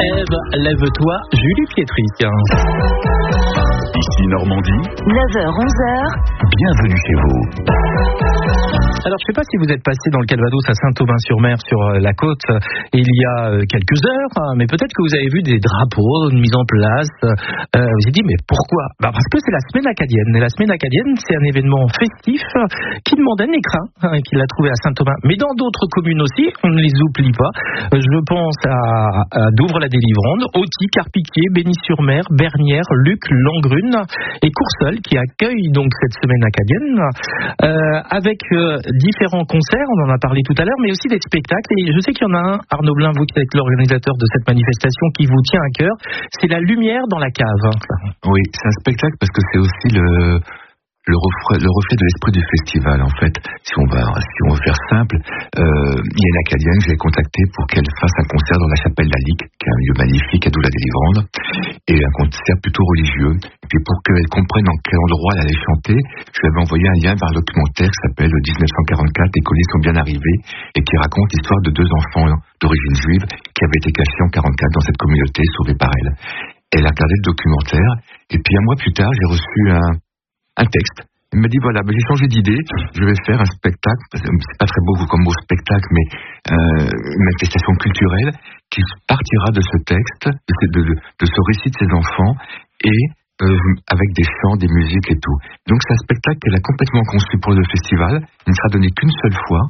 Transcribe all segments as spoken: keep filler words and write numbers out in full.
Ève, lève-toi, Julie Pietri. Ici Normandie. neuf heures onze heures. Bienvenue chez vous. Alors, je ne sais pas si vous êtes passé dans le Calvados à Saint-Aubin-sur-Mer, sur la côte, il y a quelques heures, hein, mais peut-être que vous avez vu des drapeaux mis en place. Euh, vous avez dit, mais pourquoi ? Bah parce que c'est la semaine acadienne. Et la semaine acadienne, c'est un événement festif qui demande un écrin, hein, qu'il a trouvé à Saint-Aubin. Mais dans d'autres communes aussi, on ne les oublie pas. Je pense à, à Douvres-la-Délivrande, Auty, Carpiquier, Bény-sur-Mer, Bernières, Luc, Langrune et Courseulles qui accueillent donc cette semaine acadienne euh, avec euh, différents concerts, on en a parlé tout à l'heure, mais aussi des spectacles. Et je sais qu'il y en a un, Arnaud Blin, vous qui êtes l'organisateur de cette manifestation, qui vous tient à cœur, c'est la lumière dans la cave. Oui, c'est un spectacle parce que c'est aussi le... Le reflet, le reflet de l'esprit du festival, en fait. Si on va, si on veut faire simple, euh, il y a une Acadienne que j'ai contactée pour qu'elle fasse un concert dans la chapelle Lalique, qui est un lieu magnifique à Douvres-la-Délivrande, et un concert plutôt religieux. Et puis pour qu'elle comprenne dans quel endroit elle allait chanter, je lui avais envoyé un lien vers un documentaire qui s'appelle dix-neuf cent quarante-quatre, Les colliers sont bien arrivés, et qui raconte l'histoire de deux enfants d'origine juive qui avaient été cachés en quarante-quatre dans cette communauté, sauvés par elle. Elle a regardé le documentaire, et puis un mois plus tard, j'ai reçu un un texte. Il m'a dit voilà, ben j'ai changé d'idée, je vais faire un spectacle, c'est pas très beau comme mot spectacle, mais euh, une manifestation culturelle qui partira de ce texte, de, de, de ce récit de ses enfants, et euh, avec des chants, des musiques et tout. Donc c'est un spectacle qu'elle a complètement conçu pour le festival, il ne sera donné qu'une seule fois,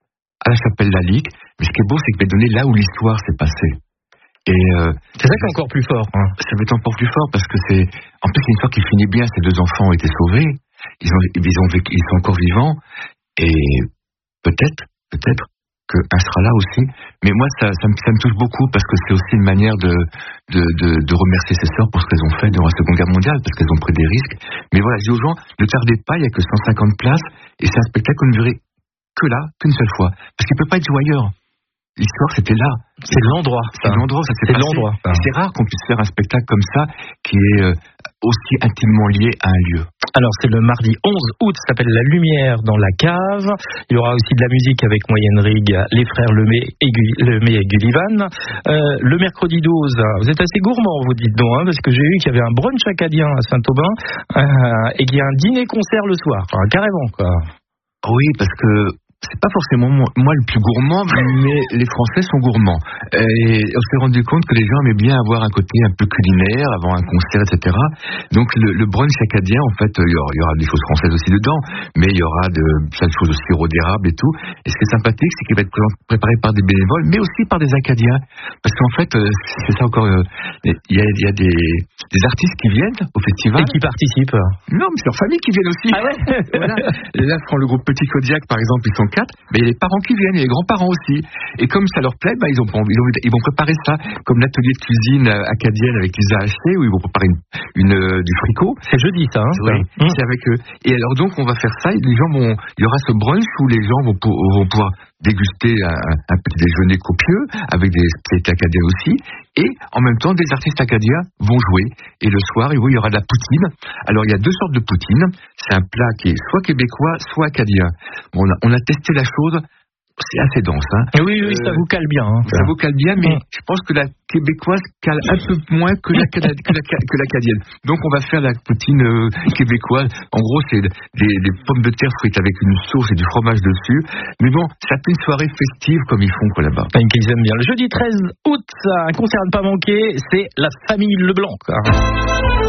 à la chapelle Lalique, mais ce qui est beau, c'est qu'il va donner là où l'histoire s'est passée. Et euh, c'est ça qui est encore plus fort. Hein. Ça va être encore plus fort parce que c'est, en plus, c'est une histoire qui finit bien. Ces deux enfants ont été sauvés. Ils ont, ils ont vécu, ils sont encore vivants. Et peut-être, peut-être qu'un sera là aussi. Mais moi, ça, ça, me, ça me touche beaucoup parce que c'est aussi une manière de, de, de, de remercier ces sœurs pour ce qu'elles ont fait durant la Seconde Guerre mondiale parce qu'elles ont pris des risques. Mais voilà, je dis aux gens, ne tardez pas, il n'y a que cent cinquante places et c'est un spectacle qu'on ne verrait que là, qu'une seule fois. Parce qu'il ne peut pas être joué ailleurs. L'histoire, c'était là. C'est l'endroit. C'est l'endroit, ça s'est c'est passé. l'endroit. C'est rare qu'on puisse faire un spectacle comme ça, qui est euh, aussi intimement lié à un lieu. Alors, c'est le mardi onze août, ça s'appelle La Lumière dans la cave. Il y aura aussi de la musique avec Moyenne Rig, les frères Lemay et, Gu- Lemay et Gullivan. Euh, le mercredi douze, vous êtes assez gourmand, vous dites donc, hein, parce que j'ai vu qu'il y avait un brunch acadien à Saint-Aubin euh, et qu'il y a un dîner-concert le soir. Enfin, carrément, quoi. Oui, parce que c'est pas forcément moi, moi le plus gourmand, mais les Français sont gourmands. Et on s'est rendu compte que les gens aimaient bien avoir un côté un peu culinaire avant un concert, et cetera. Donc le, le brunch acadien, en fait, il y, aura, il y aura des choses françaises aussi dedans, mais il y aura de, plein de choses aussi sirop d'érable et tout. Et ce qui est sympathique, c'est qu'il va être préparé par des bénévoles, mais aussi par des Acadiens. Parce qu'en fait, c'est ça encore, il y a, il y a des, des artistes qui viennent au festival. Et qui participent. Non, mais c'est leur famille qui viennent aussi. Ah ouais. Voilà. Et là, prends le groupe Petit Kodiak, par exemple, ils sont quatre, mais il y a les parents qui viennent, il y a les grands-parents aussi. Et comme ça leur plaît, bah, ils, ont, ils, ont, ils vont préparer ça, comme l'atelier de cuisine acadienne avec Lisa Haché, où ils vont préparer une, une, euh, du fricot. C'est jeudi, ça, hein. Oui, mmh. C'est avec eux. Et alors donc, on va faire ça, et les gens vont, il y aura ce brunch où les gens vont, vont pouvoir déguster un, un petit déjeuner copieux, avec des spécialités acadiennes aussi, et en même temps, des artistes acadiens vont jouer. Et le soir, il y aura de la poutine. Alors, il y a deux sortes de poutine. C'est un plat qui est soit québécois, soit acadien. Bon, on, a, on a testé la chose. C'est assez dense. Hein. Oui, oui, euh, ça vous cale bien. Hein, ça vous cale bien, mais mmh. je pense que la québécoise cale un peu moins que la, que la, que la, que la acadienne. Donc, on va faire la poutine euh, québécoise. En gros, c'est des, des pommes de terre frites avec une sauce et du fromage dessus. Mais bon, ça fait une soirée festive comme ils font quoi là-bas. Ils aiment bien. Le jeudi treize août, un concert à ne pas manquer, c'est la famille Leblanc. Quoi.